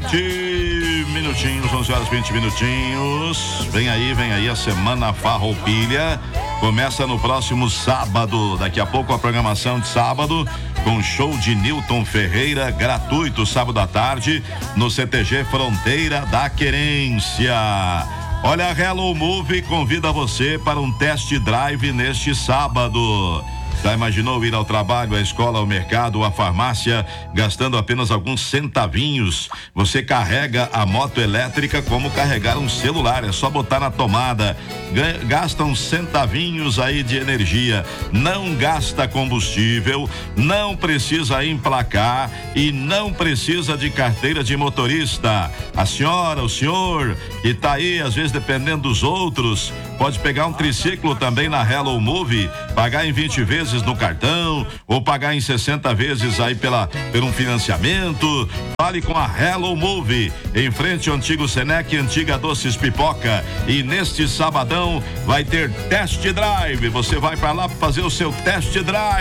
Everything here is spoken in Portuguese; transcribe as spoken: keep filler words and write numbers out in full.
vinte minutinhos, onze horas, vinte minutinhos. Vem aí, vem aí a Semana Farroupilha. Começa no próximo sábado. Daqui a pouco a programação de sábado com show de Newton Ferreira, gratuito, sábado à tarde, no C T G Fronteira da Querência. Olha, a Hello Move convida você para um test drive neste sábado. Já imaginou ir ao trabalho, à escola, ao mercado, à farmácia, gastando apenas alguns centavinhos? Você carrega a moto elétrica como carregar um celular, é só botar na tomada. Gasta uns centavinhos aí de energia, não gasta combustível, não precisa emplacar e não precisa de carteira de motorista. A senhora, o senhor que tá aí, às vezes dependendo dos outros, pode pegar um triciclo também na Hello Move, pagar em vinte vezes no cartão ou pagar em sessenta vezes aí pela, por um financiamento. Fale com a Hello Move, em frente ao antigo Senec, antiga Doces Pipoca. E neste sabadão vai ter test drive. Você vai para lá fazer o seu test drive.